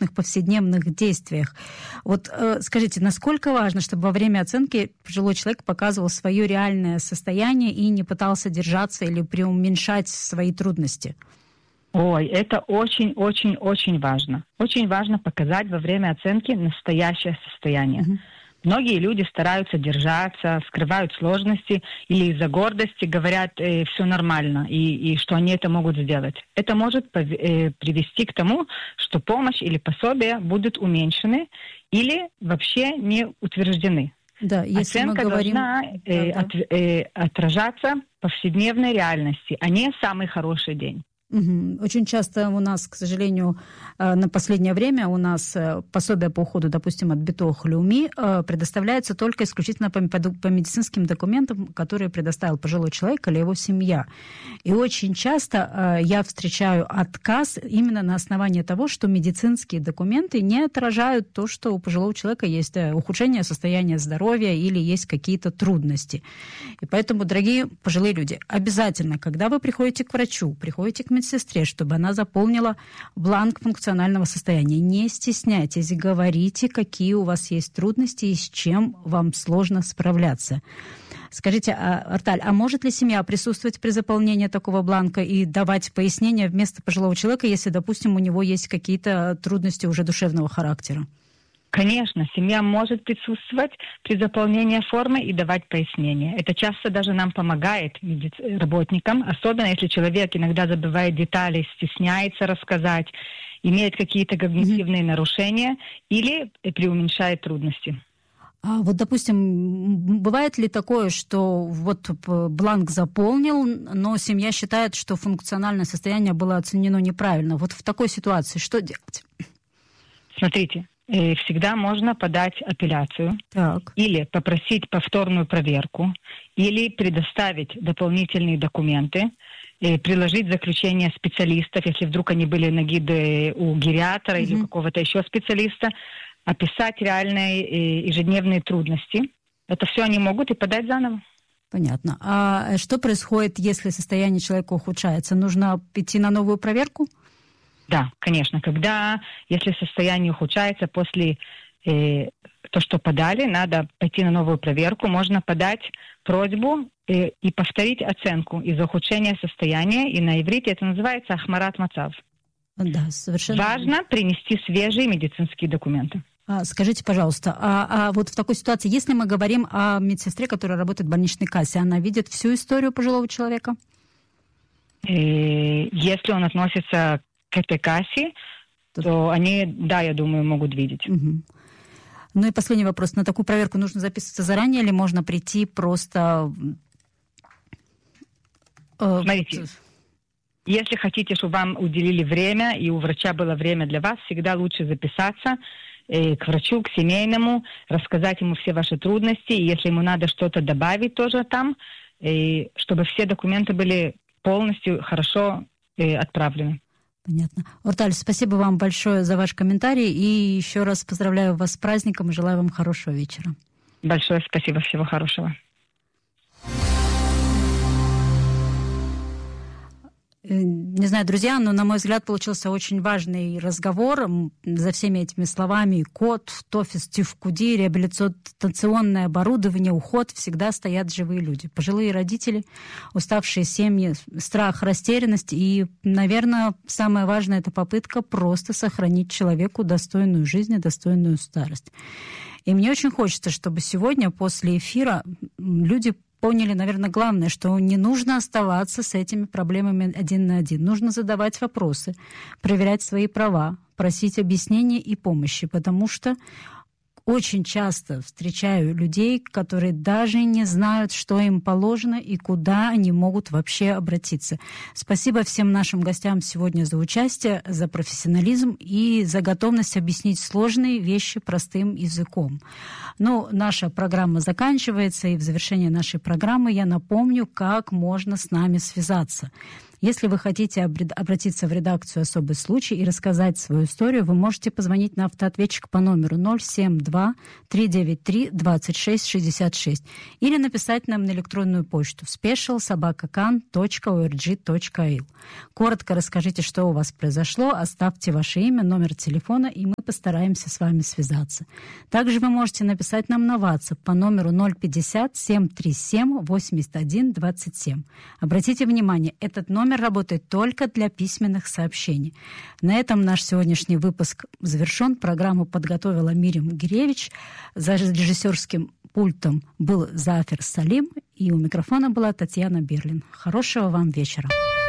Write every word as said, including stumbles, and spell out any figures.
обычных повседневных действиях. Вот э, скажите, насколько важно, чтобы во время оценки пожилой человек показывал свое реальное состояние и не пытался держаться или преуменьшать свои трудности? Ой, это очень-очень-очень важно. Очень важно показать во время оценки настоящее состояние. Mm-hmm. Многие люди стараются держаться, скрывают сложности или из-за гордости говорят, э, все нормально, и, и что они это могут сделать. Это может пов- э, привести к тому, что помощь или пособие будут уменьшены или вообще не утверждены. Да, если Оценка мы говорим... должна э, да, от, э, отражаться в повседневной реальности, а не самый хороший день. Угу. Очень часто у нас, к сожалению, на последнее время у нас пособие по уходу, допустим, от Битох Леуми предоставляется только исключительно по, по медицинским документам, которые предоставил пожилой человек или его семья. И очень часто я встречаю отказ именно на основании того, что медицинские документы не отражают то, что у пожилого человека есть ухудшение состояния здоровья или есть какие-то трудности. И поэтому, дорогие пожилые люди, обязательно, когда вы приходите к врачу, приходите к медсестре, чтобы она заполнила бланк функционального состояния. Не стесняйтесь, говорите, какие у вас есть трудности и с чем вам сложно справляться. Скажите, Арталь, а может ли семья присутствовать при заполнении такого бланка и давать пояснения вместо пожилого человека, если, допустим, у него есть какие-то трудности уже душевного характера? Конечно, семья может присутствовать при заполнении формы и давать пояснения. Это часто даже нам помогает работникам, особенно если человек иногда забывает детали, стесняется рассказать, имеет какие-то когнитивные mm-hmm. нарушения или преуменьшает трудности. А вот, допустим, бывает ли такое, что вот бланк заполнил, но семья считает, что функциональное состояние было оценено неправильно? Вот в такой ситуации что делать? Смотрите. Всегда можно подать апелляцию, так. или попросить повторную проверку, или предоставить дополнительные документы, приложить заключение специалистов, если вдруг они были на гиде у гериатра mm-hmm. или у какого-то еще специалиста, описать реальные ежедневные трудности. Это все они могут и подать заново. Понятно. А что происходит, если состояние человека ухудшается? Нужно идти на новую проверку? Да, конечно. Когда, если состояние ухудшается после э, то, что подали, надо пойти на новую проверку. Можно подать просьбу э, и повторить оценку из-за ухудшения состояния. И на иврите это называется ахмарат мацав. Да, совершенно. Важно принести свежие медицинские документы. А, скажите, пожалуйста, а, а вот в такой ситуации, если мы говорим о медсестре, которая работает в больничной кассе, она видит всю историю пожилого человека? Э, если он относится к этой кассе, то они, да, я думаю, могут видеть. Угу. Ну и последний вопрос. На такую проверку нужно записываться заранее или можно прийти просто... Смотрите, если хотите, чтобы вам уделили время, и у врача было время для вас, всегда лучше записаться э, к врачу, к семейному, рассказать ему все ваши трудности, и если ему надо что-то добавить тоже там, э, чтобы все документы были полностью хорошо э, отправлены. Понятно. Арталь, спасибо вам большое за ваш комментарий. И еще раз поздравляю вас с праздником и желаю вам хорошего вечера. Большое спасибо. Всего хорошего. Не знаю, друзья, но, на мой взгляд, получился очень важный разговор. За всеми этими словами код, тофис, тифкуди, реабилитационное оборудование, уход, всегда стоят живые люди. Пожилые родители, уставшие семьи, страх, растерянность. И, наверное, самое важное – это попытка просто сохранить человеку достойную жизнь и достойную старость. И мне очень хочется, чтобы сегодня, после эфира, люди поняли, наверное, главное, что не нужно оставаться с этими проблемами один на один. Нужно задавать вопросы, проверять свои права, просить объяснения и помощи, потому что очень часто встречаю людей, которые даже не знают, что им положено и куда они могут вообще обратиться. Спасибо всем нашим гостям сегодня за участие, за профессионализм и за готовность объяснить сложные вещи простым языком. Ну, наша программа заканчивается, и в завершении нашей программы я напомню, как можно с нами связаться. Если вы хотите обратиться в редакцию «Особый случай» и рассказать свою историю, вы можете позвонить на автоответчик по номеру ноль семь два три девять три двадцать шесть шестьдесят шесть или написать нам на электронную почту special собака кан точка орг точка ил. Коротко расскажите, что у вас произошло, оставьте ваше имя, номер телефона, и мы постараемся с вами связаться. Также вы можете написать нам на WhatsApp по номеру ноль пятьдесят семь тридцать семь восемьдесят один двадцать семь. Обратите внимание, этот номер работает только для письменных сообщений. На этом наш сегодняшний выпуск завершен. Программу подготовила Мирим Гиревич. За режиссерским пультом был Зафер Салим, и у микрофона была Татьяна Берлин. Хорошего вам вечера.